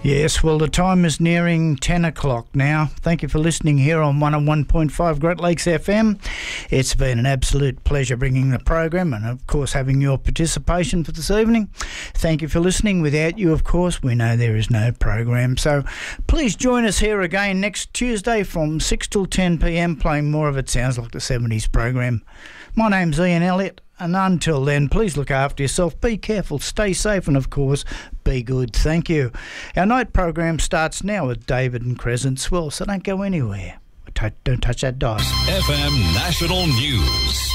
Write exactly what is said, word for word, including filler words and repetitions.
Yes, well, the time is nearing ten o'clock now. Thank you for listening here on one oh one point five Great Lakes F M. It's been an absolute pleasure bringing the program and, of course, having your participation for this evening. Thank you for listening. Without you, of course, we know there is no program. So please join us here again next Tuesday from six till ten p m, playing more of It Sounds Like the seventies program. My name's Ian Elliott. And until then, please look after yourself, be careful, stay safe, and of course, be good. Thank you. Our night program starts now with David and Crescent Swell, so don't go anywhere. Don't touch that dial. F M National News.